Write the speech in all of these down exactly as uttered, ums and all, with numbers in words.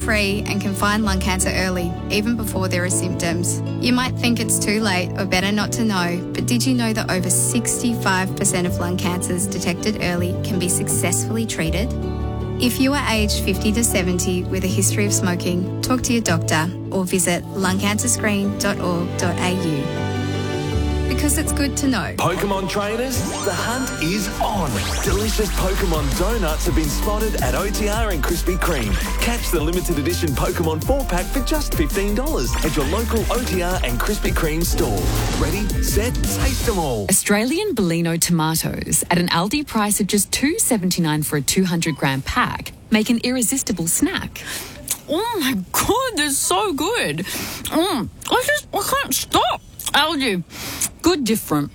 cancer-free and can find lung cancer early, even before there are symptoms. You might think it's too late or better not to know, but did you know that over sixty-five percent of lung cancers detected early can be successfully treated? If you are aged fifty to seventy with a history of smoking, talk to your doctor or visit lung cancer screen dot org dot a u. Because it's good to know. Pokemon trainers, the hunt is on. Delicious Pokemon donuts have been spotted at O T R and Krispy Kreme. Catch the limited edition Pokemon four pack for just fifteen dollars at your local O T R and Krispy Kreme store. Ready, set, taste them all. Australian Bellino tomatoes at an Aldi price of just two dollars seventy-nine for a two hundred gram pack make an irresistible snack. Oh my God, they're so good. Mm, I just, I can't stop. Aldi, good different.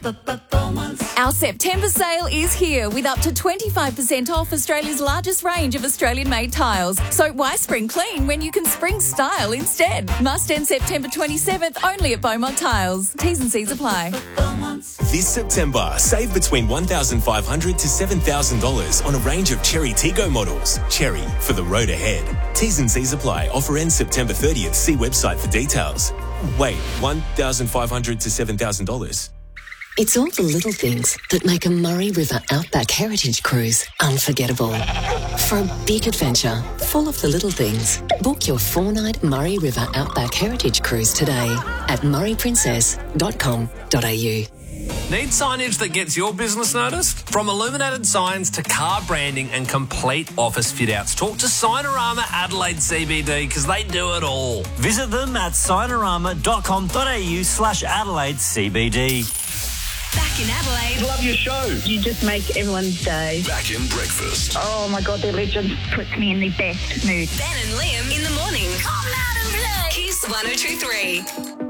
Our September sale is here with up to twenty-five percent off Australia's largest range of Australian-made tiles. So why spring clean when you can spring style instead? Must end September twenty-seventh only at Beaumont Tiles. T's and C's apply. This September, save between one thousand five hundred dollars to seven thousand dollars on a range of Cherry Tiggo models. Cherry, for the road ahead. T's and C's apply. Offer ends September thirtieth. See website for details. Wait, one thousand five hundred dollars to seven thousand dollars? It's all the little things that make a Murray River Outback Heritage Cruise unforgettable. For a big adventure full of the little things, book your four-night Murray River Outback Heritage Cruise today at murray princess dot com dot a u. Need signage that gets your business noticed? From illuminated signs to car branding and complete office fit-outs, talk to Signorama Adelaide C B D because they do it all. Visit them at signorama dot com dot a u slash Adelaide C B D. Back in Adelaide. Love your show. You just make everyone's day. Back in breakfast. Oh my God, they're legends. Puts me in the best mood. Ben and Liam in the morning. Come out and play. Kiss one oh two three.